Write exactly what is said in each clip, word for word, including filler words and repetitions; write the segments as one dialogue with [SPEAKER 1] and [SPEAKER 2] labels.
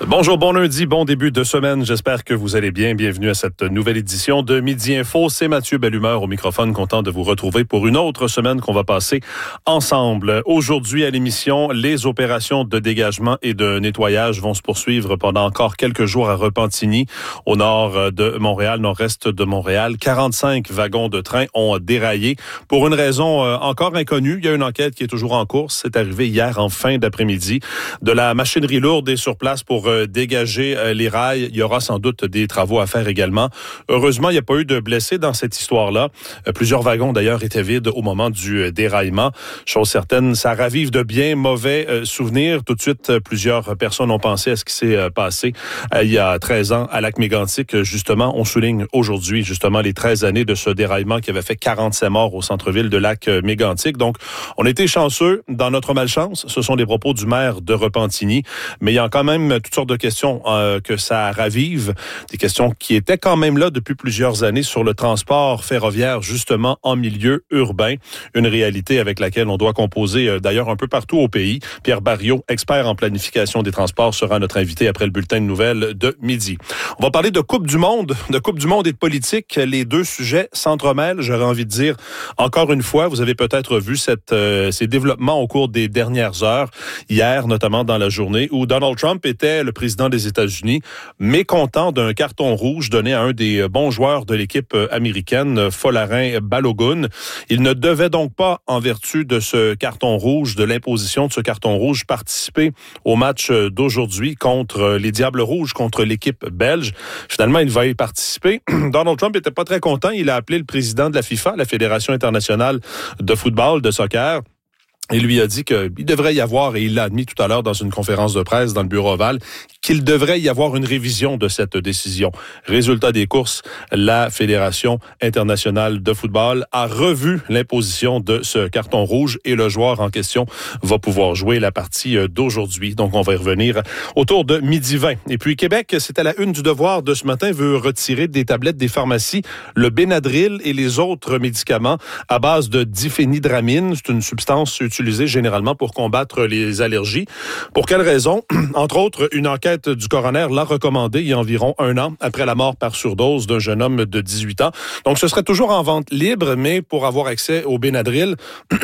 [SPEAKER 1] Bonjour, bon lundi, bon début de semaine. J'espère que vous allez bien. Bienvenue à cette nouvelle édition de Midi Info. C'est Mathieu Bellumeur au microphone, content de vous retrouver pour une autre semaine qu'on va passer ensemble. Aujourd'hui à l'émission, les opérations de dégagement et de nettoyage vont se poursuivre pendant encore quelques jours à Repentigny, au nord de Montréal, nord-est de Montréal. quarante-cinq wagons de train ont déraillé pour une raison encore inconnue. Il y a une enquête qui est toujours en cours. C'est arrivé hier en fin d'après-midi. De la machinerie lourde est sur place pour dégager les rails. Il y aura sans doute des travaux à faire également. Heureusement, il n'y a pas eu de blessés dans cette histoire-là. Plusieurs wagons, d'ailleurs, étaient vides au moment du déraillement. Chose certaine, ça ravive de bien mauvais souvenirs. Tout de suite, plusieurs personnes ont pensé à ce qui s'est passé il y a treize ans à Lac-Mégantic. Justement, on souligne aujourd'hui, justement, les treize années de ce déraillement qui avait fait quarante-sept morts au centre-ville de Lac-Mégantic. Donc, on était chanceux dans notre malchance. Ce sont des propos du maire de Repentigny. Mais il y a quand même toutes sortes de questions euh, que ça ravive, des questions qui étaient quand même là depuis plusieurs années sur le transport ferroviaire, justement en milieu urbain, une réalité avec laquelle on doit composer euh, d'ailleurs un peu partout au pays. Pierre Barriot, expert en planification des transports, sera notre invité après le bulletin de nouvelles de midi. On va parler de Coupe du Monde, de Coupe du Monde et de politique. Les deux sujets s'entremêlent, j'aurais envie de dire encore une fois. Vous avez peut-être vu cette, euh, ces développements au cours des dernières heures, hier notamment dans la journée, où Donald Trump était le président des États-Unis, mécontent d'un carton rouge donné à un des bons joueurs de l'équipe américaine, Folarin Balogun. Il ne devait donc pas, en vertu de ce carton rouge, de l'imposition de ce carton rouge, participer au match d'aujourd'hui contre les Diables Rouges, contre l'équipe belge. Finalement, il va y participer. Donald Trump n'était pas très content. Il a appelé le président de la FIFA, la Fédération internationale de football, de soccer. Il lui a dit qu'il devrait y avoir, et il l'a admis tout à l'heure dans une conférence de presse dans le bureau ovale, qu'il devrait y avoir une révision de cette décision. Résultat des courses, la Fédération internationale de football a revu l'imposition de ce carton rouge et le joueur en question va pouvoir jouer la partie d'aujourd'hui. Donc, on va y revenir autour de midi vingt. Et puis, Québec, c'est à la une du Devoir de ce matin, veut retirer des tablettes des pharmacies le Benadryl et les autres médicaments à base de diphénhydramine. C'est une substance utilisée utilisé généralement pour combattre les allergies. Pour quelles raisons? Entre autres, une enquête du coroner l'a recommandé il y a environ un an après la mort par surdose d'un jeune homme de dix-huit ans. Donc, ce serait toujours en vente libre, mais pour avoir accès au Benadryl...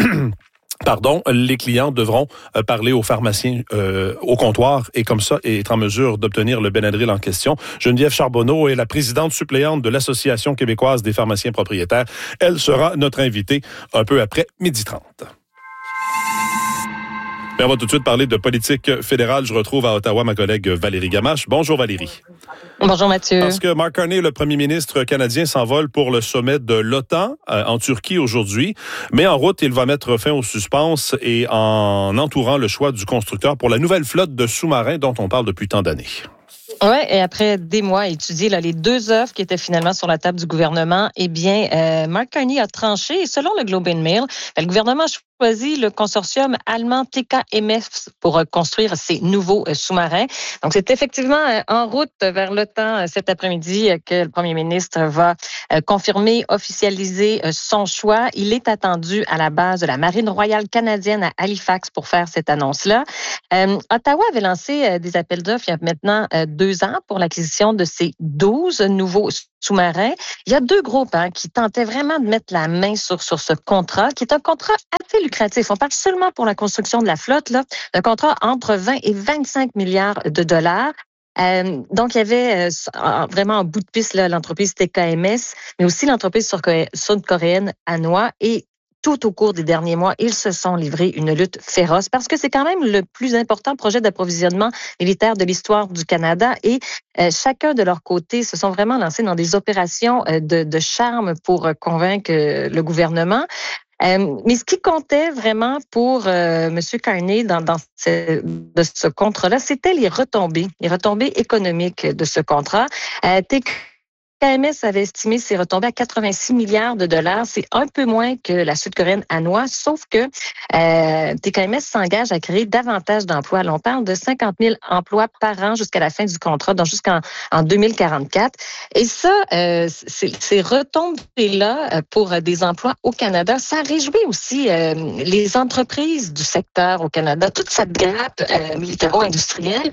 [SPEAKER 1] Pardon, les clients devront parler aux pharmaciens euh, au comptoir et comme ça être en mesure d'obtenir le Benadryl en question. Geneviève Charbonneau est la présidente suppléante de l'Association québécoise des pharmaciens propriétaires. Elle sera notre invitée un peu après midi trente. Mais on va tout de suite parler de politique fédérale. Je retrouve à Ottawa ma collègue Valérie Gamache. Bonjour Valérie.
[SPEAKER 2] Bonjour Mathieu.
[SPEAKER 1] Parce que Mark Carney, le premier ministre canadien, s'envole pour le sommet de l'OTAN euh, en Turquie aujourd'hui. Mais en route, il va mettre fin au suspense et en entourant le choix du constructeur pour la nouvelle flotte de sous-marins dont on parle depuis tant d'années.
[SPEAKER 2] Oui, et après des mois à étudier là, les deux offres qui étaient finalement sur la table du gouvernement, eh bien, euh, Mark Carney a tranché. Et selon le Globe and Mail, le gouvernement a choisi le consortium allemand T K M S pour construire ces nouveaux sous-marins. Donc, c'est effectivement en route vers l'OTAN cet après-midi que le premier ministre va confirmer, officialiser son choix. Il est attendu à la base de la Marine royale canadienne à Halifax pour faire cette annonce-là. Euh, Ottawa avait lancé des appels d'offres il y a maintenant deux ans pour l'acquisition de ces douze nouveaux sous-marins. Il y a deux groupes hein, qui tentaient vraiment de mettre la main sur, sur ce contrat, qui est un contrat assez lucratif. On parle seulement pour la construction de la flotte, là, d'un contrat entre vingt et vingt-cinq milliards de dollars. Euh, donc, il y avait euh, vraiment en bout de piste là, l'entreprise T K M S, mais aussi l'entreprise sud-coréenne Hanwha et tout au cours des derniers mois, ils se sont livrés une lutte féroce parce que c'est quand même le plus important projet d'approvisionnement militaire de l'histoire du Canada et euh, chacun de leur côté se sont vraiment lancés dans des opérations euh, de, de charme pour euh, convaincre euh, le gouvernement. Euh, mais ce qui comptait vraiment pour euh, M. Carney dans, dans ce, de ce contrat-là, c'était les retombées, les retombées économiques de ce contrat. Euh, T K M S avait estimé ses retombées à quatre-vingt-six milliards de dollars. C'est un peu moins que la sud-coréenne Hanwha, sauf que euh, T K M S s'engage à créer davantage d'emplois. On parle de cinquante mille emplois par an jusqu'à la fin du contrat, donc jusqu'en en deux mille quarante-quatre. Et ça, euh, c'est, ces retombées-là pour des emplois au Canada, ça réjouit aussi euh, les entreprises du secteur au Canada, toute cette grappe euh, militaro-industrielle.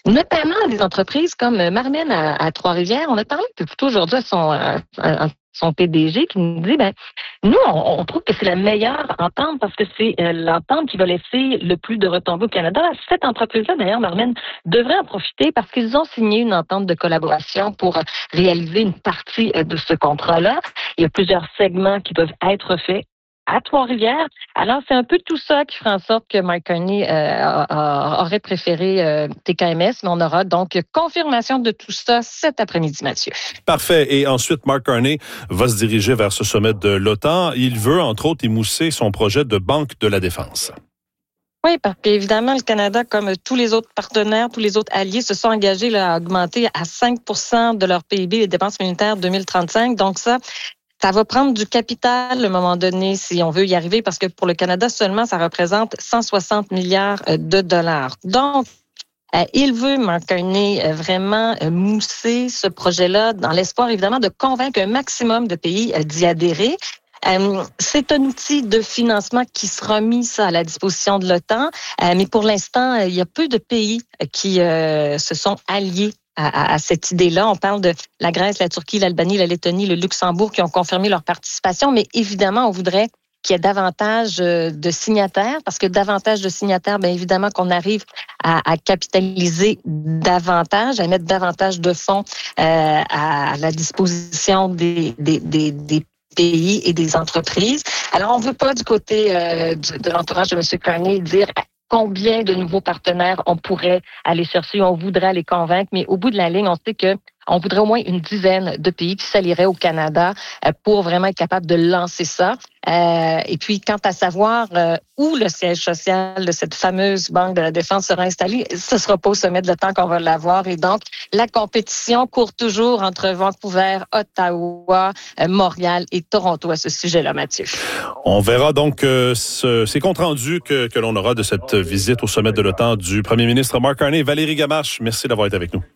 [SPEAKER 2] notamment des entreprises comme Marmen à, à Trois-Rivières. On a parlé plutôt aujourd'hui à son, à, à son P D G qui nous dit, ben, nous, on, on trouve que c'est la meilleure entente parce que c'est euh, l'entente qui va laisser le plus de retombées au Canada. Cette entreprise-là, d'ailleurs, Marmen, devrait en profiter parce qu'ils ont signé une entente de collaboration pour réaliser une partie de ce contrat-là. Il y a plusieurs segments qui peuvent être faits à Trois-Rivières. Alors, c'est un peu tout ça qui ferait en sorte que Mark Carney euh, a, a, aurait préféré euh, T K M S, mais on aura donc confirmation de tout ça cet après-midi, Mathieu.
[SPEAKER 1] Parfait. Et ensuite, Mark Carney va se diriger vers ce sommet de l'OTAN. Il veut, entre autres, émousser son projet de banque de la défense.
[SPEAKER 2] Oui, parce qu'évidemment, le Canada, comme tous les autres partenaires, tous les autres alliés, se sont engagés là, à augmenter à cinq pour cent de leur P I B les dépenses militaires deux mille trente-cinq. Donc ça, Ça va prendre du capital à un moment donné si on veut y arriver parce que pour le Canada seulement, ça représente cent soixante milliards de dollars. Donc, euh, il veut, Mark Carney, euh, vraiment euh, mousser ce projet-là dans l'espoir évidemment de convaincre un maximum de pays euh, d'y adhérer. Euh, c'est un outil de financement qui sera mis ça, à la disposition de l'OTAN, euh, mais pour l'instant, il y a peu de pays qui euh, se sont alliés À, à cette idée-là. On parle de la Grèce, la Turquie, l'Albanie, la Lettonie, le Luxembourg qui ont confirmé leur participation, mais évidemment, on voudrait qu'il y ait davantage de signataires, parce que davantage de signataires, bien évidemment qu'on arrive à, à capitaliser davantage, à mettre davantage de fonds euh, à la disposition des, des, des, des pays et des entreprises. Alors, on ne veut pas du côté euh, de, de l'entourage de M. Carney dire combien de nouveaux partenaires on pourrait aller chercher, on voudrait les convaincre, mais au bout de la ligne, on sait que on voudrait au moins une dizaine de pays qui s'allieraient au Canada pour vraiment être capable de lancer ça. Euh, et puis, quant à savoir euh, où le siège social de cette fameuse Banque de la Défense sera installé, ce ne sera pas au sommet de l'OTAN qu'on va l'avoir. Et donc, la compétition court toujours entre Vancouver, Ottawa, euh, Montréal et Toronto à ce sujet-là, Mathieu.
[SPEAKER 1] On verra donc euh, ce, ces comptes rendus que, que l'on aura de cette visite au sommet de l'OTAN du premier ministre Mark Carney. Valérie Gamache, merci d'avoir été avec nous.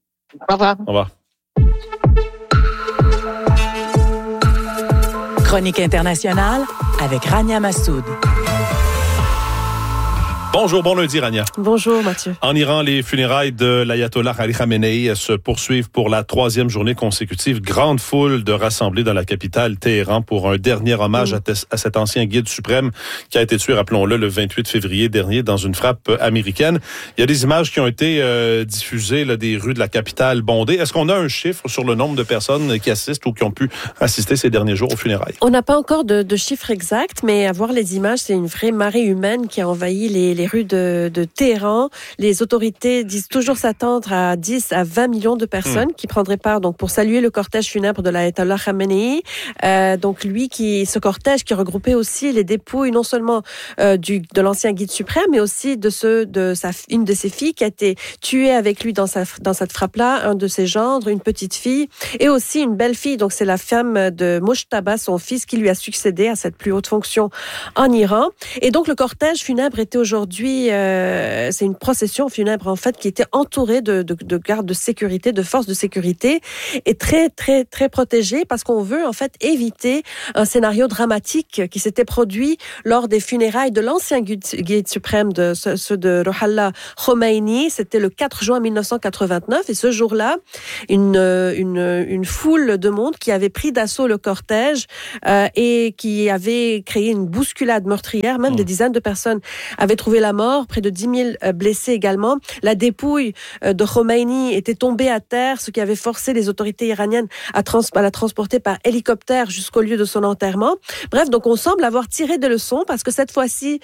[SPEAKER 2] Au revoir.
[SPEAKER 1] Au revoir.
[SPEAKER 3] Chronique internationale avec Rania Massoud.
[SPEAKER 1] Bonjour, bon lundi, Rania.
[SPEAKER 4] Bonjour, Mathieu.
[SPEAKER 1] En Iran, les funérailles de l'ayatollah Ali Khamenei se poursuivent pour la troisième journée consécutive. Grande foule de rassemblés dans la capitale, Téhéran, pour un dernier hommage mmh. à, te- à cet ancien guide suprême qui a été tué, rappelons-le, le vingt-huit février dernier dans une frappe américaine. Il y a des images qui ont été euh, diffusées là, des rues de la capitale bondées. Est-ce qu'on a un chiffre sur le nombre de personnes qui assistent ou qui ont pu assister ces derniers jours aux funérailles?
[SPEAKER 4] On n'a pas encore de, de chiffre exact, mais à voir les images, c'est une vraie marée humaine qui a envahi les, les rues de, de Téhéran. Les autorités disent toujours s'attendre à dix à vingt millions de personnes mmh. qui prendraient part donc pour saluer le cortège funèbre de l'ayatollah Khamenei. Euh, donc lui qui ce cortège qui regroupait aussi les dépouilles non seulement euh, du de l'ancien guide suprême, mais aussi de ceux de sa une de ses filles qui a été tuée avec lui dans sa dans cette frappe-là, un de ses gendres, une petite fille et aussi une belle fille. Donc c'est la femme de Mojtaba, son fils, qui lui a succédé à cette plus haute fonction en Iran. Et donc le cortège funèbre était aujourd'hui Euh, c'est une procession funèbre en fait qui était entourée de, de, de gardes de sécurité, de forces de sécurité et très très très protégée parce qu'on veut en fait éviter un scénario dramatique qui s'était produit lors des funérailles de l'ancien guide, guide suprême de ceux de Ruhollah Khomeini. C'était le quatre juin mille neuf cent quatre-vingt-neuf et ce jour-là, une une une foule de monde qui avait pris d'assaut le cortège euh, et qui avait créé une bousculade meurtrière. Même mmh. des dizaines de personnes avaient trouvé la mort. Près de dix mille blessés également. La dépouille de Khomeini était tombée à terre, ce qui avait forcé les autorités iraniennes à, trans- à la transporter par hélicoptère jusqu'au lieu de son enterrement. Bref, donc on semble avoir tiré des leçons parce que cette fois-ci,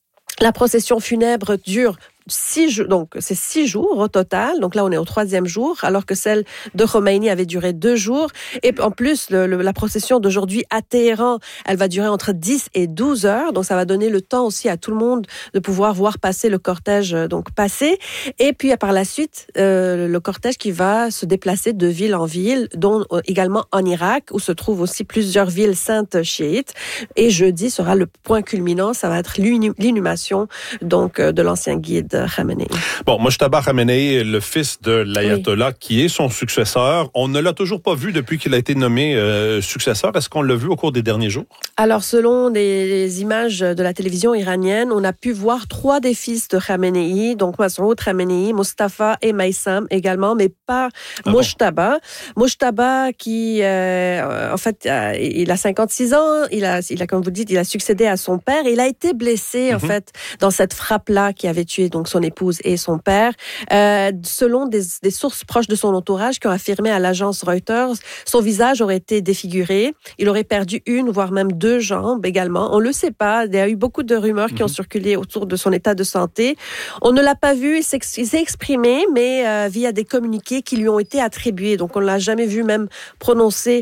[SPEAKER 4] la procession funèbre dure Six jours, donc c'est six jours au total. Donc là, on est au troisième jour, alors que celle de Khomeini avait duré deux jours. Et en plus, le, le, la procession d'aujourd'hui à Téhéran, elle va durer entre dix et douze heures. Donc ça va donner le temps aussi à tout le monde de pouvoir voir passer le cortège, donc passer. Et puis par la suite, euh, le cortège qui va se déplacer de ville en ville, dont également en Irak, où se trouvent aussi plusieurs villes saintes chiites. Et jeudi sera le point culminant, ça va être l'inhumation donc de l'ancien guide Khamenei.
[SPEAKER 1] Bon, Mojtaba Khamenei, le fils de l'ayatollah, oui. qui est son successeur, on ne l'a toujours pas vu depuis qu'il a été nommé euh, successeur. Est-ce qu'on l'a vu au cours des derniers jours?
[SPEAKER 4] Alors, selon des images de la télévision iranienne, on a pu voir trois des fils de Khamenei, donc Masroud Khamenei, Mustafa et Maïsam également, mais pas ah Mojtaba. Bon. Mojtaba qui, euh, en fait, euh, il a cinquante-six ans, il a, il a, comme vous dites, il a succédé à son père. Il a été blessé, mm-hmm. en fait, dans cette frappe-là qui avait tué donc son épouse et son père. Euh, selon des, des sources proches de son entourage qui ont affirmé à l'agence Reuters, son visage aurait été défiguré. Il aurait perdu une, voire même deux jambes également. On le sait pas. Il y a eu beaucoup de rumeurs mm-hmm. qui ont circulé autour de son état de santé. On ne l'a pas vu. Il s'est, il s'est exprimé, mais euh, via des communiqués qui lui ont été attribués. Donc, on l'a jamais vu même prononcer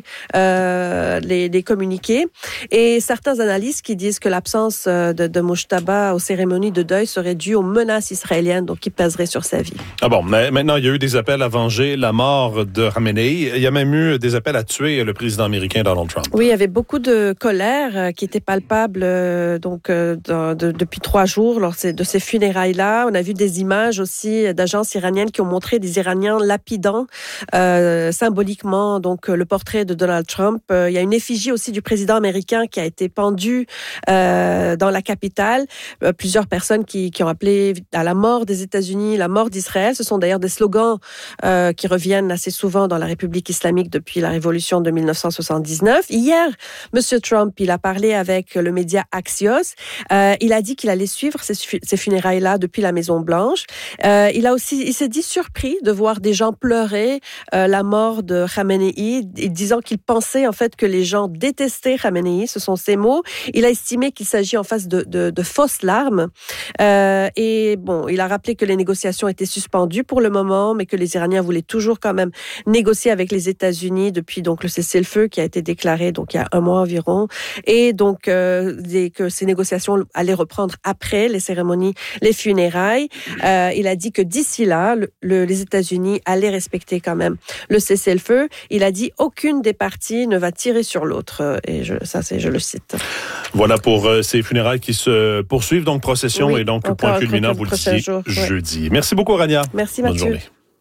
[SPEAKER 4] euh, les, les communiqués. Et certains analystes qui disent que l'absence de, de Mojtaba aux cérémonies de deuil serait due aux menaces israéliennes, donc qui pèseraient sur sa vie.
[SPEAKER 1] Ah bon, mais maintenant, il y a eu des appels à venger la mort de Khamenei. Il y a même eu des appels à tuer le président américain Donald Trump.
[SPEAKER 4] Oui, il y avait beaucoup de colère euh, qui était palpable euh, donc, euh, de, de, depuis trois jours lors de ces funérailles-là. On a vu des images aussi d'agences iraniennes qui ont montré des Iraniens lapidant euh, symboliquement donc, le portrait de Donald Trump. Euh, il y a une effigie aussi du président américain qui a été pendue euh, dans la capitale. Euh, plusieurs personnes qui, qui ont appelé à la mort des États-Unis, la mort d'Israël. Ce sont d'ailleurs des slogans euh, qui reviennent assez souvent dans la République islamique depuis la révolution de dix-neuf cent soixante-dix-neuf. Hier, M. Trump, il a parlé avec le média Axios. Euh, il a dit qu'il allait suivre ces, ces funérailles-là depuis la Maison-Blanche. Euh, il a aussi, il s'est dit surpris de voir des gens pleurer euh, la mort de Khamenei, disant qu'il pensait en fait que les gens détestaient Khamenei. Ce sont ses mots. Il a estimé qu'il s'agit en face de, de, de fausses larmes. Euh, et bon, il a rappelé que les négociations étaient suspendues pour le moment, mais que les Iraniens voulaient toujours quand même négocier avec les États-Unis depuis donc le cessez-le-feu qui a été déclaré donc il y a un mois environ, et donc euh, des, que ces négociations allaient reprendre après les cérémonies, les funérailles. Euh, il a dit que d'ici là, le, le, les États-Unis allaient respecter quand même le cessez-le-feu. Il a dit aucune des parties ne va tirer sur l'autre. Et je, ça, c'est, je le cite.
[SPEAKER 1] Voilà pour euh, ces funérailles qui se poursuivent, donc procession oui, et donc point culminant, vous le disiez, jour, jeudi. Ouais. Merci beaucoup, Rania.
[SPEAKER 4] Merci,
[SPEAKER 1] Bonne
[SPEAKER 4] Mathieu.
[SPEAKER 1] journée.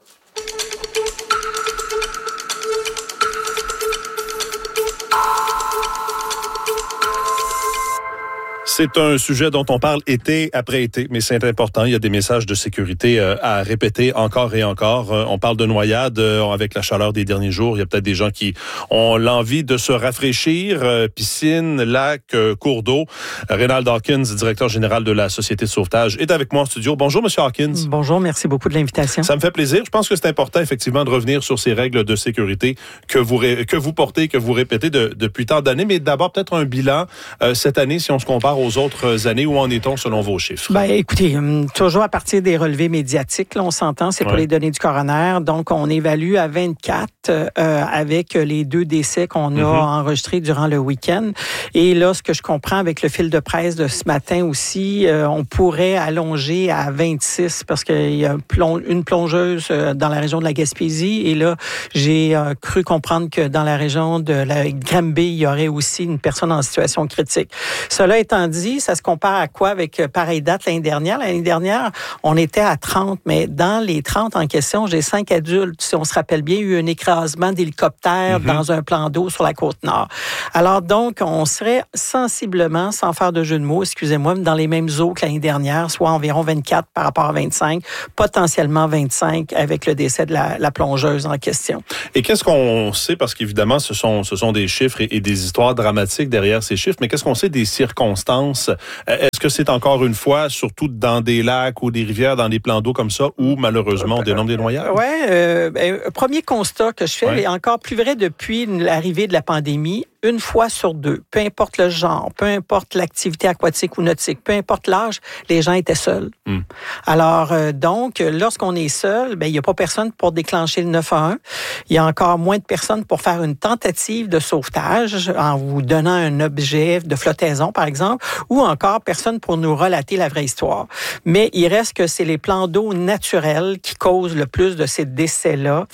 [SPEAKER 1] C'est un sujet dont on parle été après été, mais c'est important. Il y a des messages de sécurité euh, à répéter encore et encore. Euh, on parle de noyade euh, avec la chaleur des derniers jours. Il y a peut-être des gens qui ont l'envie de se rafraîchir. Euh, piscine, lac, euh, cours d'eau. Reynald Hawkins, directeur général de la Société de sauvetage, est avec moi en studio. Bonjour, Monsieur Hawkins.
[SPEAKER 5] Bonjour, merci beaucoup de l'invitation.
[SPEAKER 1] Ça me fait plaisir. Je pense que c'est important, effectivement, de revenir sur ces règles de sécurité que vous, ré- que vous portez, que vous répétez de, depuis tant d'années. Mais d'abord, peut-être un bilan euh, cette année, si on se compare aux autres années. Où en est-on selon vos chiffres?
[SPEAKER 5] Ben, écoutez, toujours à partir des relevés médiatiques, là, on s'entend, c'est pour ouais. les données du coroner. Donc, on évalue à vingt-quatre euh, avec les deux décès qu'on a mm-hmm. enregistrés durant le week-end. Et là, ce que je comprends avec le fil de presse de ce matin aussi, euh, on pourrait allonger à vingt-six parce qu'il y a une plongeuse dans la région de la Gaspésie. Et là, j'ai euh, cru comprendre que dans la région de la Granby, il y aurait aussi une personne en situation critique. Cela étant dit, ça se compare à quoi avec pareille date l'année dernière? L'année dernière, on était à trente, mais dans les trente en question, j'ai cinq adultes. Si on se rappelle bien, il y a eu un écrasement d'hélicoptère mm-hmm. dans un plan d'eau sur la Côte-Nord. Alors donc, on serait sensiblement, sans faire de jeu de mots, excusez-moi, dans les mêmes eaux que l'année dernière, soit environ vingt-quatre par rapport à vingt-cinq, potentiellement vingt-cinq avec le décès de la, la plongeuse en question.
[SPEAKER 1] Et qu'est-ce qu'on sait? Parce qu'évidemment, ce sont, ce sont des chiffres et, et des histoires dramatiques derrière ces chiffres, mais qu'est-ce qu'on sait des circonstances? Est-ce que c'est encore une fois, surtout dans des lacs ou des rivières, dans des plans d'eau comme ça, où malheureusement on dénombre des noyades?
[SPEAKER 5] Oui. Euh, ben, premier constat que je fais, ouais. est encore plus vrai depuis l'arrivée de la pandémie. Une fois sur deux, peu importe le genre, peu importe l'activité aquatique ou nautique, peu importe l'âge, les gens étaient seuls. Mm. Alors, euh, donc, lorsqu'on est seul, ben, il n'y a pas personne pour déclencher le neuf un un. Il y a encore moins de personnes pour faire une tentative de sauvetage en vous donnant un objet de flottaison, par exemple, ou encore personne pour nous relater la vraie histoire. Mais il reste que c'est les plans d'eau naturels qui causent le plus de ces décès-là.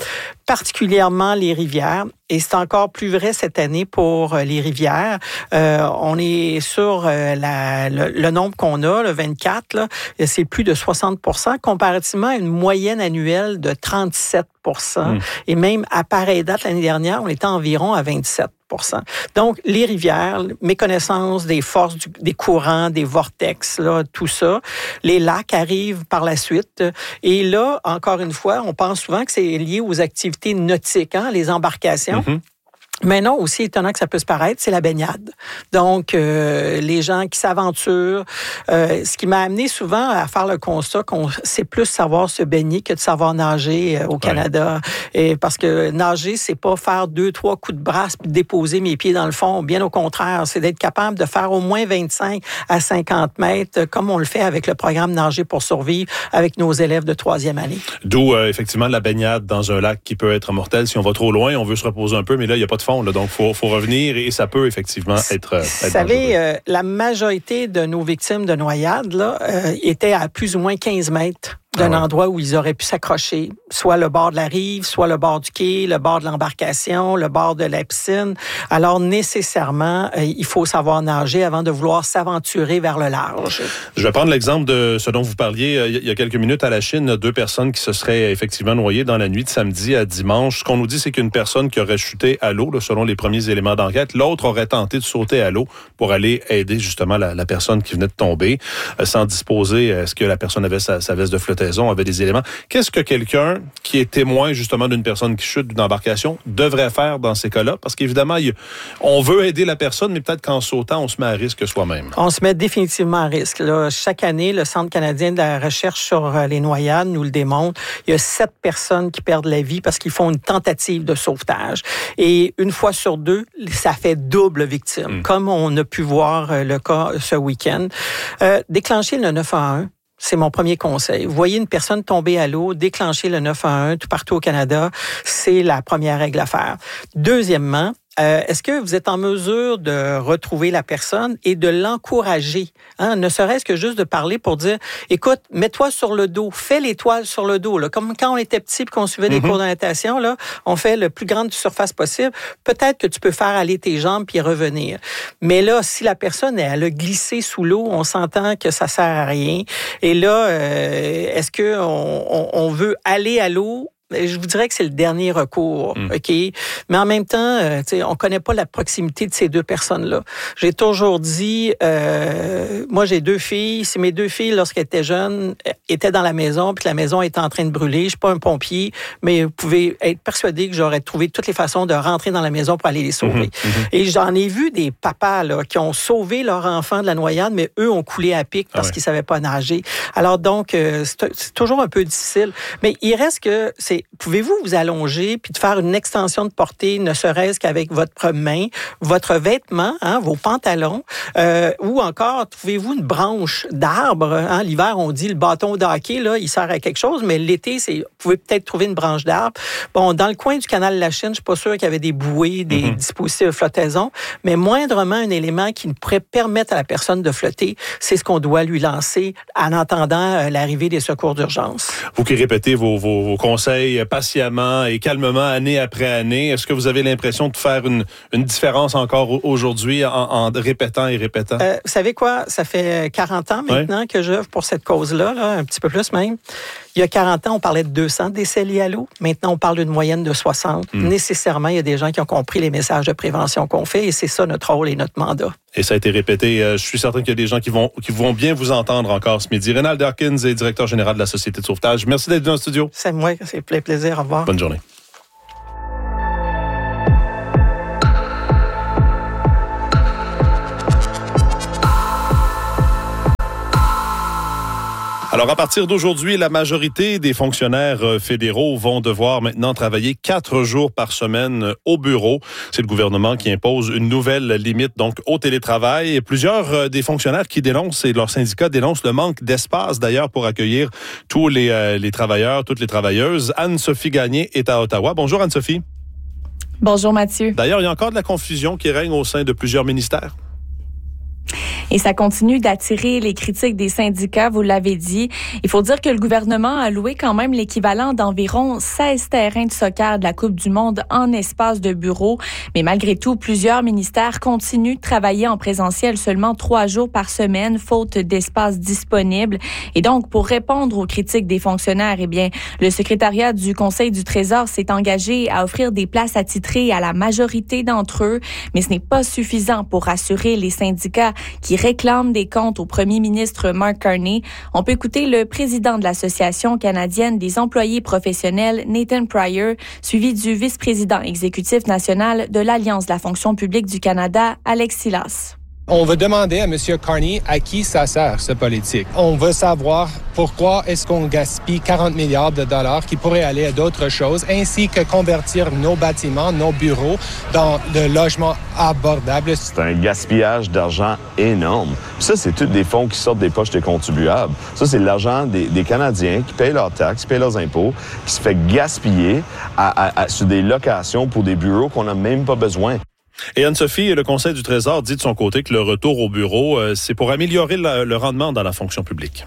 [SPEAKER 5] particulièrement les rivières. Et c'est encore plus vrai cette année pour euh, les rivières. Euh, on est sur euh, la, le, le nombre qu'on a, le vingt-quatre, là, c'est plus de soixante pour cent, comparativement à une moyenne annuelle de trente-sept pour cent. Mmh. Et même à pareille date l'année dernière, on était environ à vingt-sept pour cent. Donc, les rivières, méconnaissance des forces, du, des courants, des vortex, là, tout ça. Les lacs arrivent par la suite. Et là, encore une fois, on pense souvent que c'est lié aux activités nautiques, hein, les embarcations. Mm-hmm. Mais non, aussi étonnant que ça peut se paraître, c'est la baignade. Donc, euh, les gens qui s'aventurent, euh, ce qui m'a amené souvent à faire le constat qu'on sait plus savoir se baigner que de savoir nager euh, au Canada. Ouais. Et parce que nager, c'est pas faire deux, trois coups de brasse puis déposer mes pieds dans le fond. Bien au contraire, c'est d'être capable de faire au moins vingt-cinq à cinquante mètres, comme on le fait avec le programme Nager pour survivre avec nos élèves de troisième année.
[SPEAKER 1] D'où, euh, effectivement, la baignade dans un lac qui peut être mortel. Si on va trop loin, on veut se reposer un peu, mais là, il n'y a pas de fond. Là, donc, il faut, faut revenir et ça peut effectivement être, être
[SPEAKER 5] Vous savez, euh, la majorité de nos victimes de noyade là, euh, étaient à plus ou moins quinze mètres d'un ah ouais. endroit où ils auraient pu s'accrocher, soit le bord de la rive, soit le bord du quai, le bord de l'embarcation, le bord de la piscine. Alors, nécessairement, euh, il faut savoir nager avant de vouloir s'aventurer vers le large.
[SPEAKER 1] Je vais prendre l'exemple de ce dont vous parliez euh, il y a quelques minutes à la Chine, deux personnes qui se seraient effectivement noyées dans la nuit de samedi à dimanche. Ce qu'on nous dit, c'est qu'une personne qui aurait chuté à l'eau, là, selon les premiers éléments d'enquête, l'autre aurait tenté de sauter à l'eau pour aller aider justement la, la personne qui venait de tomber, euh, sans disposer, est-ce que la personne avait sa, sa veste de flottaison, avait des éléments. Qu'est-ce que quelqu'un qui est témoin justement d'une personne qui chute d'une embarcation devrait faire dans ces cas-là? Parce qu'évidemment, il, on veut aider la personne, mais peut-être qu'en sautant, on se met à risque soi-même.
[SPEAKER 5] On se met définitivement à risque. Là, chaque année, le Centre canadien de la recherche sur les noyades nous le démontre. Il y a sept personnes qui perdent la vie parce qu'ils font une tentative de sauvetage. Et une fois sur deux, ça fait double victime, mmh. comme on a pu voir le cas ce week-end. Euh, déclencher le neuf un un. C'est mon premier conseil. Vous voyez une personne tomber à l'eau, déclencher le neuf un un tout partout au Canada, c'est la première règle à faire. Deuxièmement, Euh, est-ce que vous êtes en mesure de retrouver la personne et de l'encourager? Hein? Ne serait-ce que juste de parler pour dire, écoute, mets-toi sur le dos, fais l'étoile sur le dos. Là. Comme quand on était petit et qu'on suivait mm-hmm. des cours de natation, là, on fait le plus grande surface possible. Peut-être que tu peux faire aller tes jambes puis revenir. Mais là, si la personne, elle a glissé sous l'eau, on s'entend que ça sert à rien. Et là, euh, est-ce qu'on on, on veut aller à l'eau? Je vous dirais que c'est le dernier recours, mmh. OK? Mais en même temps, euh, tu sais, on connaît pas la proximité de ces deux personnes-là. J'ai toujours dit, euh, moi, j'ai deux filles. Si mes deux filles, lorsqu'elles étaient jeunes, étaient dans la maison, puis que la maison était en train de brûler, je suis pas un pompier, mais vous pouvez être persuadé que j'aurais trouvé toutes les façons de rentrer dans la maison pour aller les sauver. Mmh. Mmh. Et j'en ai vu des papas, là, qui ont sauvé leur enfant de la noyade, mais eux ont coulé à pic parce ah ouais. qu'ils savaient pas nager. Alors donc, euh, c'est, c'est toujours un peu difficile. Mais il reste que c'est pouvez-vous vous allonger puis de faire une extension de portée, ne serait-ce qu'avec votre main, votre vêtement, hein, vos pantalons, euh, ou encore, trouvez-vous une branche d'arbre. Hein, l'hiver, on dit le bâton de hockey, là, il sert à quelque chose, mais l'été, c'est, vous pouvez peut-être trouver une branche d'arbre. Bon, dans le coin du canal de la Chine, je suis pas sûr qu'il y avait des bouées, des mm-hmm. dispositifs de flottaison, mais moindrement un élément qui pourrait permettre à la personne de flotter, c'est ce qu'on doit lui lancer en attendant euh, l'arrivée des secours d'urgence.
[SPEAKER 1] Vous qui répétez vos, vos, vos conseils patiemment et calmement, année après année. Est-ce que vous avez l'impression de faire une, une différence encore aujourd'hui en, en répétant et répétant?
[SPEAKER 5] Euh, vous savez quoi? Ça fait quarante ans maintenant ouais. que j'œuvre pour cette cause-là, là, un petit peu plus même. Il y a quarante ans, on parlait de deux cents décès liés à l'eau. Maintenant, on parle d'une moyenne de soixante. Mmh. Nécessairement, il y a des gens qui ont compris les messages de prévention qu'on fait et c'est ça notre rôle et notre mandat.
[SPEAKER 1] Et ça a été répété. Je suis certain qu'il y a des gens qui vont, qui vont bien vous entendre encore ce midi. Reynald Hawkins est directeur général de la Société de sauvetage. Merci d'être venu en studio.
[SPEAKER 5] C'est moi, c'est un plaisir. Au revoir.
[SPEAKER 1] Bonne journée. Alors, à partir d'aujourd'hui, la majorité des fonctionnaires fédéraux vont devoir maintenant travailler quatre jours par semaine au bureau. C'est le gouvernement qui impose une nouvelle limite donc au télétravail. Et plusieurs des fonctionnaires qui dénoncent, et leurs syndicats dénoncent le manque d'espace d'ailleurs pour accueillir tous les, euh, les travailleurs, toutes les travailleuses. Anne-Sophie Gagné est à Ottawa. Bonjour Anne-Sophie.
[SPEAKER 6] Bonjour Mathieu.
[SPEAKER 1] D'ailleurs, il y a encore de la confusion qui règne au sein de plusieurs ministères.
[SPEAKER 6] Et ça continue d'attirer les critiques des syndicats, vous l'avez dit. Il faut dire que le gouvernement a loué quand même l'équivalent d'environ seize terrains de soccer de la Coupe du monde en espace de bureau. Mais malgré tout, plusieurs ministères continuent de travailler en présentiel seulement trois jours par semaine, faute d'espace disponible. Et donc, pour répondre aux critiques des fonctionnaires, eh bien, le secrétariat du Conseil du Trésor s'est engagé à offrir des places attitrées à la majorité d'entre eux. Mais ce n'est pas suffisant pour rassurer les syndicats qui réclament des comptes au premier ministre Mark Carney. On peut écouter le président de l'Association canadienne des employés professionnels, Nathan Pryor, suivi du vice-président exécutif national de l'Alliance de la fonction publique du Canada, Alex Silas.
[SPEAKER 7] On veut demander à M. Carney à qui ça sert, cette politique. On veut savoir pourquoi est-ce qu'on gaspille quarante milliards de dollars qui pourraient aller à d'autres choses, ainsi que convertir nos bâtiments, nos bureaux, dans le logement abordable.
[SPEAKER 8] C'est un gaspillage d'argent énorme. Puis ça, c'est tous des fonds qui sortent des poches des contribuables. Ça, c'est l'argent des, des Canadiens qui payent leurs taxes, qui payent leurs impôts, qui se fait gaspiller à, à, à, sur des locations pour des bureaux qu'on n'a même pas besoin.
[SPEAKER 1] Et Anne-Sophie, le Conseil du Trésor dit de son côté que le retour au bureau, euh, c'est pour améliorer le, le rendement dans la fonction publique.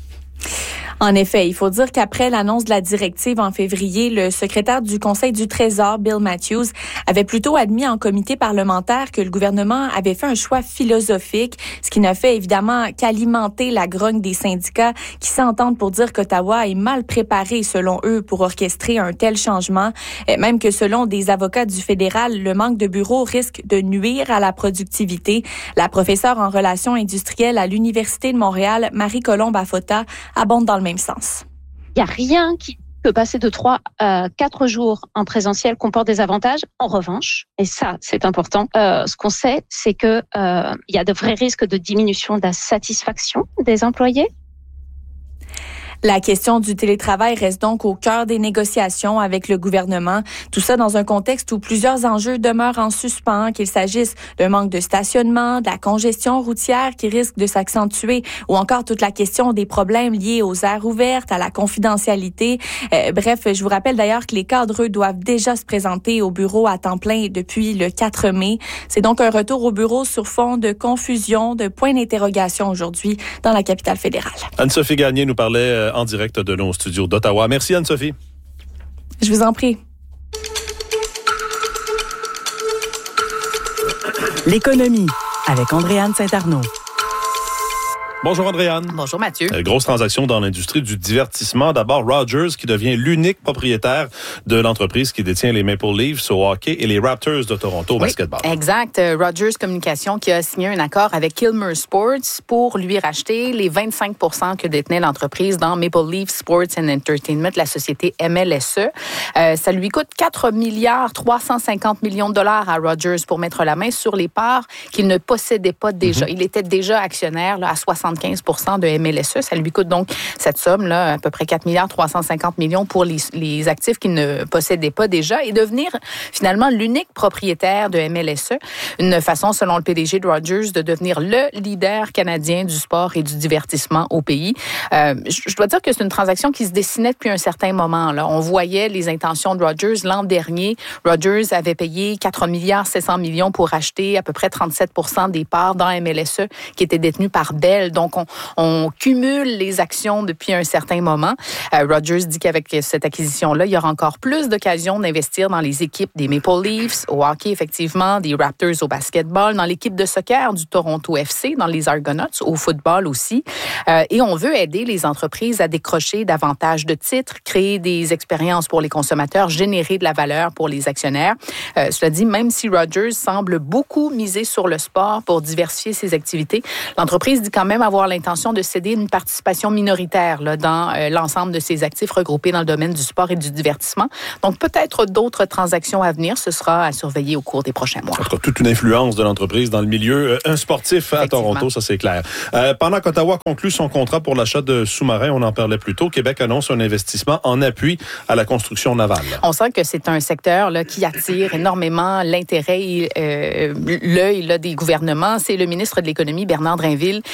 [SPEAKER 6] En effet, il faut dire qu'après l'annonce de la directive en février, le secrétaire du Conseil du Trésor, Bill Matthews, avait plutôt admis en comité parlementaire que le gouvernement avait fait un choix philosophique, ce qui n'a fait évidemment qu'alimenter la grogne des syndicats qui s'entendent pour dire qu'Ottawa est mal préparé, selon eux, pour orchestrer un tel changement. Même que selon des avocats du fédéral, le manque de bureaux risque de nuire à la productivité. La professeure en relations industrielles à l'Université de Montréal, Marie-Colombe Afota, abonde dans le même sens.
[SPEAKER 9] Il n'y a rien qui peut passer de trois à quatre jours en présentiel comporte des avantages. En revanche, et ça c'est important, euh, ce qu'on sait, c'est que euh, il y a de vrais risques de diminution de la satisfaction des employés.
[SPEAKER 6] La question du télétravail reste donc au cœur des négociations avec le gouvernement. Tout ça dans un contexte où plusieurs enjeux demeurent en suspens, qu'il s'agisse d'un manque de stationnement, de la congestion routière qui risque de s'accentuer ou encore toute la question des problèmes liés aux aires ouvertes, à la confidentialité. Euh, bref, je vous rappelle d'ailleurs que les cadres eux, doivent déjà se présenter au bureau à temps plein depuis le quatre mai. C'est donc un retour au bureau sur fond de confusion, de points d'interrogation aujourd'hui dans la capitale fédérale.
[SPEAKER 1] Anne-Sophie Gagné nous parlait en direct de nos studios d'Ottawa. Merci Anne-Sophie.
[SPEAKER 6] Je vous en prie.
[SPEAKER 3] L'économie avec Andréanne Saint-Arnaud.
[SPEAKER 1] Bonjour Andréanne.
[SPEAKER 10] Bonjour Mathieu.
[SPEAKER 1] Euh, grosse transaction dans l'industrie du divertissement. D'abord, Rogers qui devient l'unique propriétaire de l'entreprise qui détient les Maple Leafs au hockey et les Raptors de Toronto au
[SPEAKER 10] oui,
[SPEAKER 1] basketball.
[SPEAKER 10] Exact. Rogers Communications qui a signé un accord avec Kilmer Sports pour lui racheter les vingt-cinq pour cent que détenait l'entreprise dans Maple Leaf Sports and Entertainment, la société M L S E. Euh, ça lui coûte quatre milliards trois cent cinquante millions de dollars à Rogers pour mettre la main sur les parts qu'il ne possédait pas déjà. Mm-hmm. Il était déjà actionnaire là, à soixante-quinze pour cent de M L S E. Ça lui coûte donc cette somme, là, à peu près quatre milliards trois cent cinquante millions pour les, les actifs qu'il ne possédait pas déjà et devenir finalement l'unique propriétaire de M L S E. Une façon, selon le P D G de Rogers, de devenir le leader canadien du sport et du divertissement au pays. Euh, je dois dire que c'est une transaction qui se dessinait depuis un certain moment. Là. On voyait les intentions de Rogers. L'an dernier, Rogers avait payé quatre milliards sept cents millions pour acheter à peu près trente-sept pour cent des parts dans M L S E qui étaient détenues par Bell. Donc, on, on cumule les actions depuis un certain moment. Euh, Rogers dit qu'avec cette acquisition-là, il y aura encore plus d'occasions d'investir dans les équipes des Maple Leafs, au hockey, effectivement, des Raptors au basketball, dans l'équipe de soccer du Toronto F C, dans les Argonauts, au football aussi. Euh, et on veut aider les entreprises à décrocher davantage de titres, créer des expériences pour les consommateurs, générer de la valeur pour les actionnaires. Euh, cela dit, même si Rogers semble beaucoup miser sur le sport pour diversifier ses activités, l'entreprise dit quand même avoir l'intention de céder une participation minoritaire là, dans euh, l'ensemble de ses actifs regroupés dans le domaine du sport et du divertissement. Donc, peut-être d'autres transactions à venir. Ce sera à surveiller au cours des prochains mois.
[SPEAKER 1] En tout cas, toute une influence de l'entreprise dans le milieu euh, sportif à Toronto, ça c'est clair. Euh, pendant qu'Ottawa conclut son contrat pour l'achat de sous-marins, on en parlait plus tôt, Québec annonce un investissement en appui à la construction navale.
[SPEAKER 10] On sent que c'est un secteur là, qui attire énormément l'intérêt et euh, l'œil là, des gouvernements. C'est le ministre de l'Économie, Bernard Drinville, qui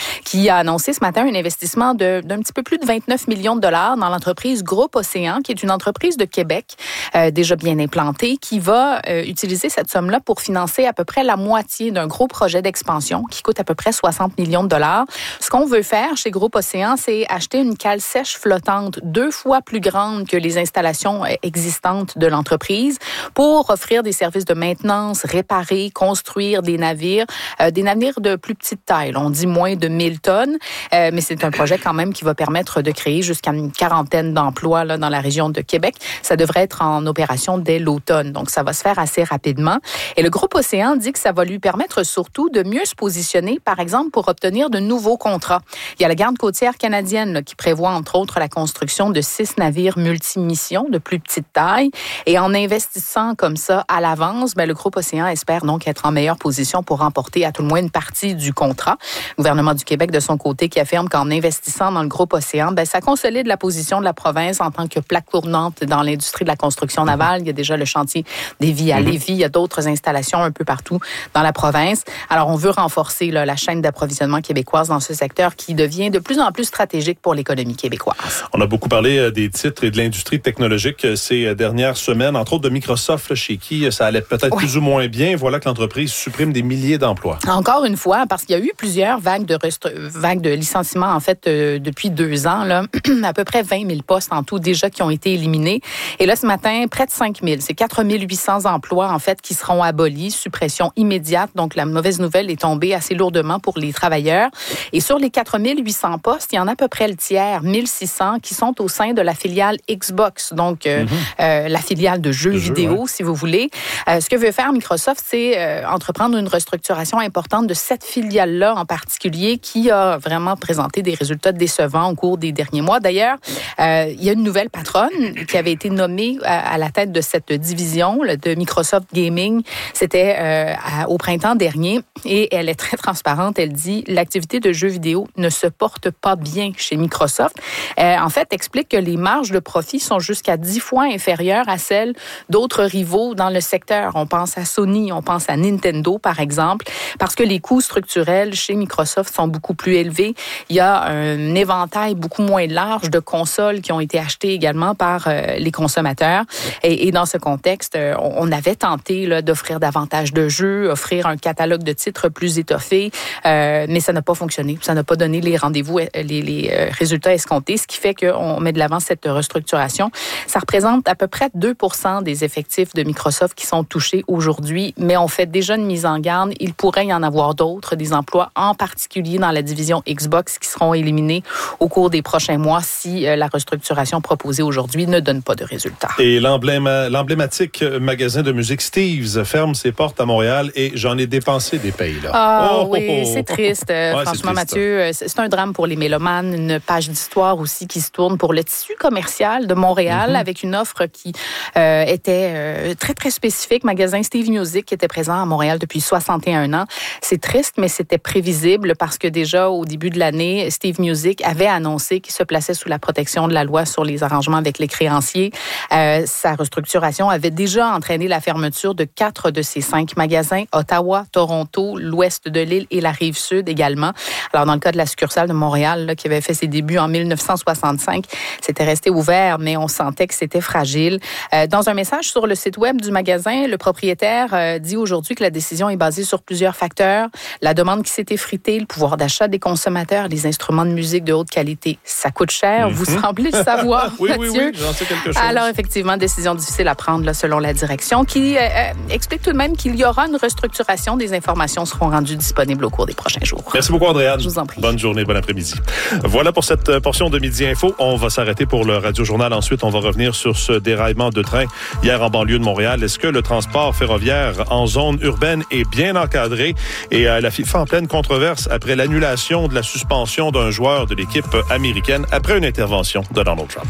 [SPEAKER 10] qui a annoncé ce matin un investissement de, d'un petit peu plus de vingt-neuf millions de dollars dans l'entreprise Groupe Océan, qui est une entreprise de Québec euh, déjà bien implantée, qui va euh, utiliser cette somme-là pour financer à peu près la moitié d'un gros projet d'expansion qui coûte à peu près soixante millions de dollars. Ce qu'on veut faire chez Groupe Océan, c'est acheter une cale sèche flottante deux fois plus grande que les installations existantes de l'entreprise pour offrir des services de maintenance, réparer, construire des navires, euh, des navires de plus petite taille. Là, on dit moins de mille tonnes, euh, mais c'est un projet quand même qui va permettre de créer jusqu'à une quarantaine d'emplois là, dans la région de Québec. Ça devrait être en opération dès l'automne, donc ça va se faire assez rapidement. Et le Groupe Océan dit que ça va lui permettre surtout de mieux se positionner, par exemple, pour obtenir de nouveaux contrats. Il y a la Garde côtière canadienne là, qui prévoit, entre autres, la construction de six navires multimissions de plus petite taille. Et en investissant comme ça à l'avance, ben, le Groupe Océan espère donc être en meilleure position pour remporter à tout le moins une partie du contrat. Le gouvernement du Québec, de son côté, qui affirme qu'en investissant dans le Groupe Océan, ben, ça consolide la position de la province en tant que plaque tournante dans l'industrie de la construction navale. Il y a déjà le chantier d'Évis à Lévis. Il y a d'autres installations un peu partout dans la province. Alors, on veut renforcer là, la chaîne d'approvisionnement québécoise dans ce secteur qui devient de plus en plus stratégique pour l'économie québécoise.
[SPEAKER 1] On a beaucoup parlé des titres et de l'industrie technologique ces dernières semaines, entre autres de Microsoft, chez qui ça allait peut-être oui. plus ou moins bien. Voilà que l'entreprise supprime des milliers d'emplois.
[SPEAKER 10] Encore une fois, parce qu'il y a eu plusieurs vagues de, restru- vagues de licenciements, en fait, euh, depuis deux ans, là, à peu près vingt mille postes en tout déjà qui ont été éliminés. Et là, ce matin, près de cinq mille. C'est quatre mille huit cents emplois, en fait, qui seront abolis, suppression immédiate. Donc, la mauvaise nouvelle est tombée assez lourdement pour les travailleurs. Et sur les quatre mille huit cents postes, il y en a à peu près le tiers, mille six cents, qui sont au sein de la filiale Xbox, donc euh, mm-hmm. euh, la filiale de jeux de vidéo, jeu, ouais. si vous voulez. Euh, ce que veut faire Microsoft, c'est euh, entreprendre une restructuration importante de cette filiale-là en particulier, qui a vraiment présenté des résultats décevants au cours des derniers mois. D'ailleurs, euh, il y a une nouvelle patronne qui avait été nommée à, à la tête de cette division là, de Microsoft Gaming. C'était euh, à, au printemps dernier et elle est très transparente. Elle dit « L'activité de jeux vidéo ne se porte pas bien chez Microsoft. Euh, » En fait, explique que les marges de profit sont jusqu'à dix fois inférieures à celles d'autres rivaux dans le secteur. On pense à Sony, on pense à Nintendo, par exemple, parce que les coûts structurels chez Microsoft sont beaucoup plus élevés. Il y a un éventail beaucoup moins large de consoles qui ont été achetées également par euh, les consommateurs. Et, et dans ce contexte, euh, on avait tenté là, d'offrir davantage de jeux, offrir un catalogue de titres plus étoffé, euh, mais ça n'a pas fonctionné. Ça n'a pas donné les rendez-vous, les, les euh, résultats escomptés, ce qui fait qu'on met de l'avant cette restructuration. Ça représente à peu près deux pour cent des effectifs de Microsoft qui sont touchés aujourd'hui, mais on fait déjà une mise en garde. Il pourrait y en avoir d'autres, des emplois en particulier dans la division Xbox qui seront éliminés au cours des prochains mois si euh, la restructuration proposée aujourd'hui ne donne pas de résultats.
[SPEAKER 1] Et l'emblème, l'emblématique magasin de musique Steve's ferme ses portes à Montréal et j'en ai dépensé des payes. Là.
[SPEAKER 10] Ah oh, oui, oh, oh. c'est triste. Ouais, Franchement, c'est triste, Mathieu, ça. c'est un drame pour les mélomanes, une page d'histoire aussi qui se tourne pour le tissu commercial de Montréal mm-hmm. avec une offre qui euh, était euh, très, très spécifique. Magasin Steve Music qui était présent à Montréal depuis soixante et un ans. C'est triste, mais c'était prévisible parce que déjà au début de l'année, Steve Music avait annoncé qu'il se plaçait sous la protection de la loi sur les arrangements avec les créanciers. Euh, sa restructuration avait déjà entraîné la fermeture de quatre de ses cinq magasins, Ottawa, Toronto, l'ouest de l'île et la rive sud également. Alors, dans le cas de la succursale de Montréal, là, qui avait fait ses débuts en mille neuf cent soixante-cinq, c'était resté ouvert, mais on sentait que c'était fragile. Euh, dans un message sur le site web du magasin, le propriétaire euh, dit aujourd'hui que la décision est basée sur plusieurs facteurs. La demande qui s'est effritée, le pouvoir d'achat des consommateurs, les instruments de musique de haute qualité, ça coûte cher. Mm-hmm. Vous semblez le savoir,
[SPEAKER 1] oui,
[SPEAKER 10] Mathieu.
[SPEAKER 1] Oui, oui, j'en sais quelque chose.
[SPEAKER 10] Alors, effectivement, décision difficile à prendre là, selon la direction, qui euh, explique tout de même qu'il y aura une restructuration. Des informations seront rendues disponibles au cours des prochains jours.
[SPEAKER 1] Merci beaucoup, Andréane.
[SPEAKER 10] Je vous en prie.
[SPEAKER 1] Bonne journée, bon après-midi. Voilà pour cette portion de Midi Info. On va s'arrêter pour le Radio-Journal. Ensuite, on va revenir sur ce déraillement de train hier en banlieue de Montréal. Est-ce que le transport ferroviaire en zone urbaine est bien encadré? Et euh, la FIFA en pleine controverse après l'annulation de la suspension d'un joueur de l'équipe américaine après une intervention de Donald Trump.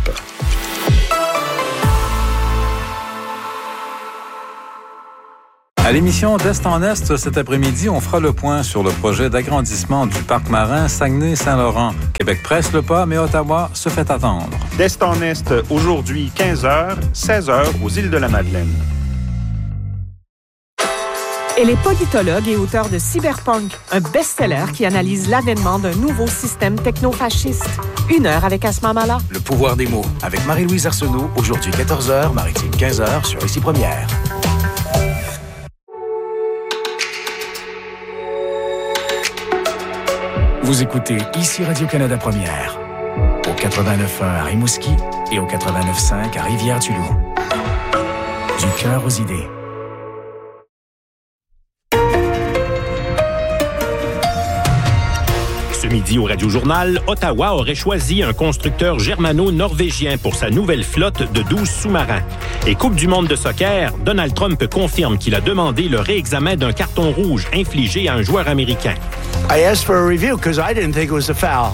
[SPEAKER 11] À l'émission d'Est en Est, cet après-midi, on fera le point sur le projet d'agrandissement du parc marin Saguenay-Saint-Laurent. Québec presse le pas, mais Ottawa se fait attendre.
[SPEAKER 12] D'Est en Est, aujourd'hui, quinze heures, seize heures aux îles de la Madeleine.
[SPEAKER 13] Elle est politologue et auteure de Cyberpunk, un best-seller qui analyse l'avènement d'un nouveau système techno-fasciste. Une heure avec Asma Mala.
[SPEAKER 14] Le pouvoir des mots, avec Marie-Louise Arsenault, aujourd'hui quatorze heures, Maritime quinze heures, sur Ici Première. Vous écoutez Ici Radio-Canada Première, au quatre-vingt-neuf point un à Rimouski et au quatre-vingt-neuf point cinq à Rivière-du-Loup. Du cœur aux idées.
[SPEAKER 15] Ce midi au Radio-Journal, Ottawa aurait choisi un constructeur germano-norvégien pour sa nouvelle flotte de douze sous-marins. Et Coupe du monde de soccer, Donald Trump confirme qu'il a demandé le réexamen d'un carton rouge infligé à un joueur américain.
[SPEAKER 16] I asked for a review because I didn't think it was a foul.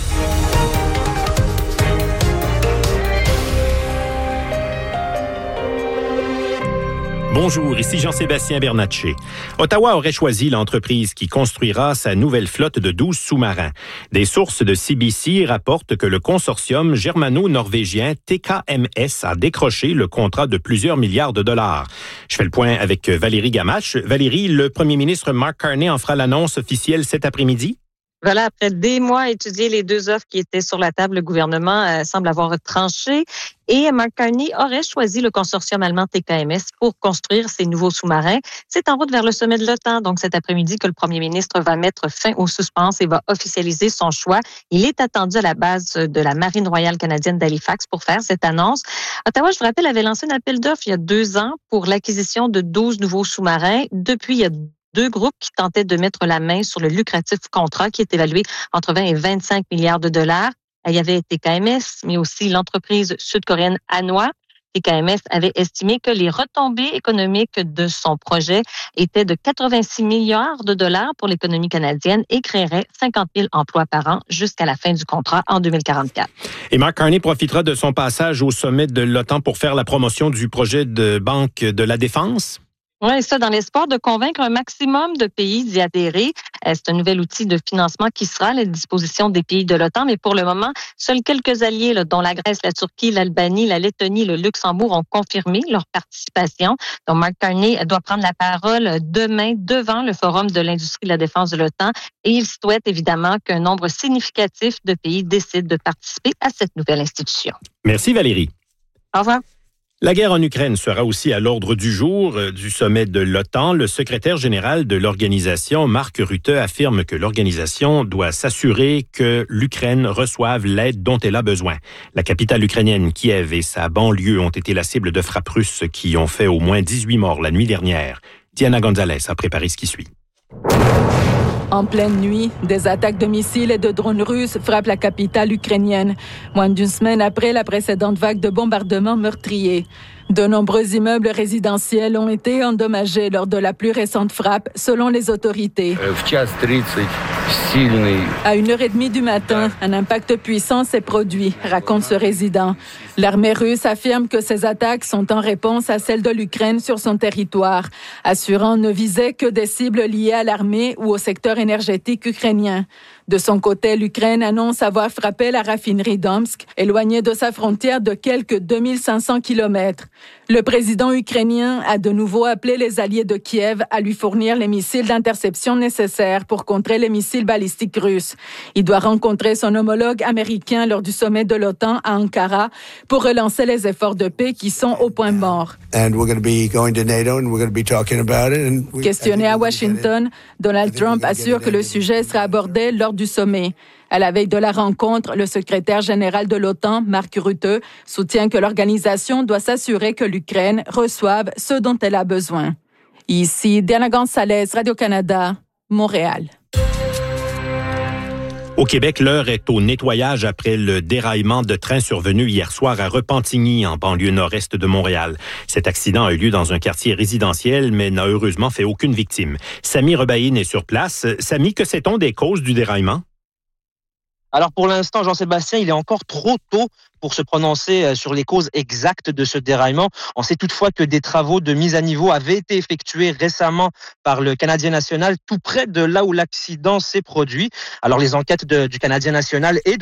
[SPEAKER 15] Bonjour, ici Jean-Sébastien Bernatchez. Ottawa aurait choisi l'entreprise qui construira sa nouvelle flotte de douze sous-marins. Des sources de C B C rapportent que le consortium germano-norvégien T K M S a décroché le contrat de plusieurs milliards de dollars. Je fais le point avec Valérie Gamache. Valérie, le premier ministre Mark Carney en fera l'annonce officielle cet après-midi?
[SPEAKER 2] Voilà, après des mois à étudier les deux offres qui étaient sur la table, le gouvernement euh, semble avoir tranché et Mark Carney aurait choisi le consortium allemand T K M S pour construire ces nouveaux sous-marins. C'est en route vers le sommet de l'OTAN, donc cet après-midi, que le premier ministre va mettre fin au suspense et va officialiser son choix. Il est attendu à la base de la Marine royale canadienne d'Halifax pour faire cette annonce. Ottawa, je vous rappelle, avait lancé un appel d'offres il y a deux ans pour l'acquisition de douze nouveaux sous-marins. Depuis, il y a deux groupes qui tentaient de mettre la main sur le lucratif contrat qui est évalué entre vingt et vingt-cinq milliards de dollars. Il y avait T K M S, mais aussi l'entreprise sud-coréenne Hanwha. T K M S avait estimé que les retombées économiques de son projet étaient de quatre-vingt-six milliards de dollars pour l'économie canadienne et créerait cinquante mille emplois par an jusqu'à la fin du contrat en deux mille quarante-quatre.
[SPEAKER 15] Et Mark Carney profitera de son passage au sommet de l'OTAN pour faire la promotion du projet de banque de la défense?
[SPEAKER 2] Oui, ça, dans l'espoir de convaincre un maximum de pays d'y adhérer. C'est un nouvel outil de financement qui sera à la disposition des pays de l'OTAN, mais pour le moment, seuls quelques alliés, là, dont la Grèce, la Turquie, l'Albanie, la Lettonie, le Luxembourg, ont confirmé leur participation. Donc, Mark Carney doit prendre la parole demain devant le Forum de l'industrie de la défense de l'OTAN et il souhaite évidemment qu'un nombre significatif de pays décident de participer à cette nouvelle institution.
[SPEAKER 15] Merci Valérie.
[SPEAKER 2] Au revoir.
[SPEAKER 15] La guerre en Ukraine sera aussi à l'ordre du jour du sommet de l'OTAN. Le secrétaire général de l'organisation, Mark Rutte, affirme que l'organisation doit s'assurer que l'Ukraine reçoive l'aide dont elle a besoin. La capitale ukrainienne, Kiev, et sa banlieue ont été la cible de frappes russes qui ont fait au moins dix-huit morts la nuit dernière. Diana Gonzalez a préparé ce qui suit.
[SPEAKER 17] En pleine nuit, des attaques de missiles et de drones russes frappent la capitale ukrainienne, moins d'une semaine après la précédente vague de bombardements meurtriers. De nombreux immeubles résidentiels ont été endommagés lors de la plus récente frappe, selon les autorités. À une heure et demie du matin, un impact puissant s'est produit, raconte ce résident. L'armée russe affirme que ces attaques sont en réponse à celles de l'Ukraine sur son territoire, assurant ne viser que des cibles liées à l'armée ou au secteur énergétique ukrainien. De son côté, l'Ukraine annonce avoir frappé la raffinerie d'Omsk, éloignée de sa frontière de quelques deux mille cinq cents kilomètres. Le président ukrainien a de nouveau appelé les alliés de Kiev à lui fournir les missiles d'interception nécessaires pour contrer les missiles balistiques russes. Il doit rencontrer son homologue américain lors du sommet de l'OTAN à Ankara pour relancer les efforts de paix qui sont au point mort. Questionné à Washington, Donald Trump assure que le sujet sera abordé lors du sommet. À la veille de la rencontre, le secrétaire général de l'OTAN, Mark Rutte, soutient que l'organisation doit s'assurer que l'Ukraine reçoive ce dont elle a besoin. Ici, Diana Gonzalez, Radio-Canada, Montréal.
[SPEAKER 15] Au Québec, l'heure est au nettoyage après le déraillement de train survenu hier soir à Repentigny, en banlieue nord-est de Montréal. Cet accident a eu lieu dans un quartier résidentiel, mais n'a heureusement fait aucune victime. Samy Rebaïne est sur place. Samy, que sait-on des causes du déraillement?
[SPEAKER 18] Alors pour l'instant, Jean-Sébastien, il est encore trop tôt pour se prononcer sur les causes exactes de ce déraillement. On sait toutefois que des travaux de mise à niveau avaient été effectués récemment par le Canadien national tout près de là où l'accident s'est produit. Alors les enquêtes de, du Canadien national et